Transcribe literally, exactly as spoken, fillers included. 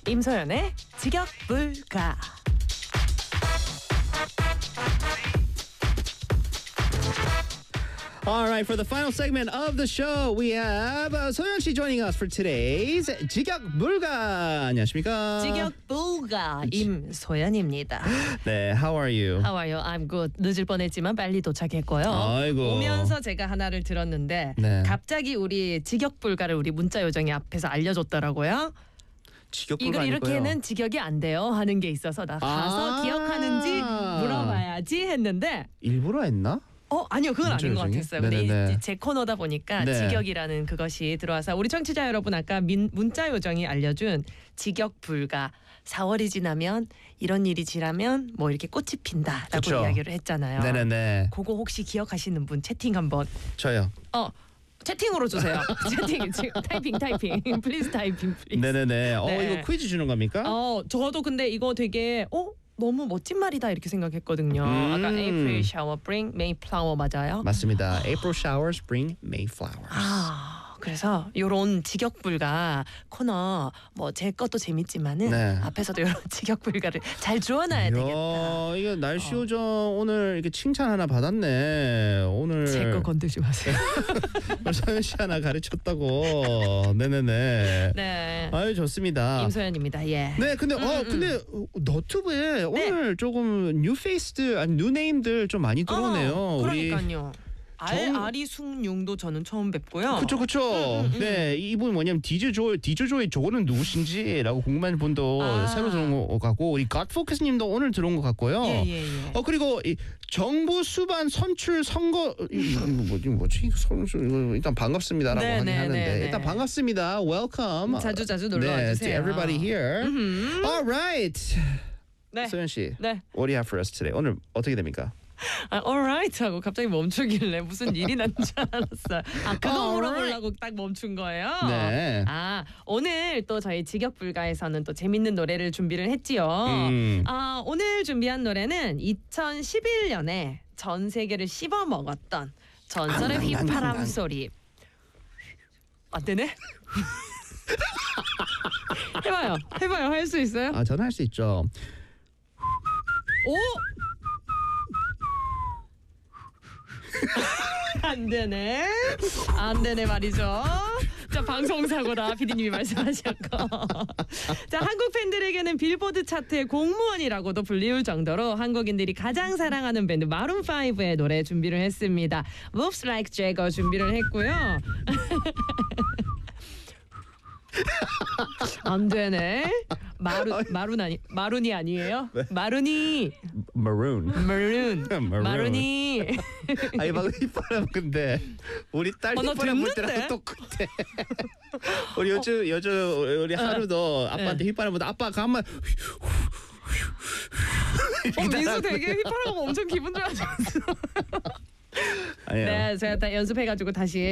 임소연의 직역불가. All right, for the final segment of the show, we have uh, 소연 씨 joining us for today's 직역불가. 안녕하십니까? 직역불가 임소연입니다. 네, how are you? How are you? I'm good. 늦을 뻔했지만 빨리 도착했고요. 아이고. 오면서 제가 하나를 들었는데 네. 갑자기 우리 직역불가를 우리 문자 요정이 앞에서 알려줬더라고요. 직역불가 이걸 아니고요. 이렇게는 직역이 안 돼요 하는 게 있어서 나 가서 아~ 기억하는지 물어봐야지 했는데 일부러 했나? 어 아니요 그건 아닌 것 같았어요. 근데 이, 제 코너다 보니까 네. 직역이라는 그것이 들어와서 우리 청취자 여러분 아까 민, 문자 요정이 알려준 직역불가 사월이 지나면 이런 일이 지나면 뭐 이렇게 꽃이 핀다라고 그쵸. 이야기를 했잖아요. 네네네. 그거 혹시 기억하시는 분 채팅 한번. 저요. 어 채팅으로 주세요. 채팅 지금 타이핑 타이핑 플리즈 타이핑 플리즈. 네네네. 어 네. 이거 퀴즈 주는 겁니까? 어 저도 근데 이거 되게 어 너무 멋진 말이다 이렇게 생각했거든요. 음. 아까 April shower bring May flower 맞아요? 맞습니다. April showers bring May flowers. 아 그래서 요런 직역불가 코너 뭐 제 것도 재밌지만은 네. 앞에서도 요런 직역불가를 잘 주워놔야 되겠다. 이야, 이거 날씨 요정 어. 오늘 이렇게 칭찬 하나 받았네. 오늘 제 거 건들지 마세요. 서연 씨 하나 가르쳤다고. 네네네. 네. 아유 좋습니다. 임소연입니다. 예. 네, 근데 음, 어 음. 근데 너튜브에 네. 오늘 조금 뉴 페이스들 아니 뉴 네임들 좀 많이 들어오네요. 어, 우리 그러니까요. 알 정- 아리숭용도 저는 처음 뵙고요. 그쵸 그쵸. 음, 음, 음. 네, 이분 뭐냐면 디제 조 디제 조의 조는 누구신지라고 궁금한 분도 아. 새로 들어온 것 같고 우리 갓포커스님도 오늘 들어온 것 같고요. 예예예. 예. 어 그리고 이 정부 수반 선출 선거 이- 이거 뭐지 뭐지 선출 이거 일단 반갑습니다라고 네, 하긴 네, 하는데 네, 네. 일단 반갑습니다. Welcome. 자주 자주 놀러 네, 와주세요. to everybody here. 음흠. All right. 네. 소연 씨, 네. what do you have for us today? 오늘 어떻게 됩니까? 아, alright 하고 갑자기 멈추길래 무슨 일이 난 줄 알았어요. 아, 그거 Alright. 물어보려고 딱 멈춘 거예요? 네. 아, 오늘 또 저희 직역불가에서는 또 재밌는 노래를 준비를 했지요. 음. 아, 오늘 준비한 노래는 이천십일 년에 전 세계를 씹어 먹었던 전설의 앙, 앙, 앙, 휘파람 앙. 소리. 안 되네? 해봐요. 해봐요. 할 수 있어요? 아, 저는 할 수 있죠. 오! 안 되네. 안 되네 말이죠. 자, 방송사고다 피디님이 말씀하셨고. 자, 한국 팬들에게는 빌보드 차트의 공무원이라고도 불리울 정도로 한국인들이 가장 사랑하는 밴드 마룬 파이브의 노래 준비를 했습니다. Moves Like Jagger 준비를 했고요. 안 되네. 마룬 마룬 아니 마룬이 아니에요? 마룬이 Maroon. 마룬 Maroon. 마룬이 아이 방금 휘파람 근데 우리 딸 어, 나 휘파람 불 됐는데? 때랑 똑같아. 우리 요즘 요즘 우리 하루도 아빠한테 휘파람 불 때 아빠 가만. 어, 민수 되게 휘파람 엄청 기분 좋아졌어. 아니에요. 네, 제가 다 연습해가지고 다시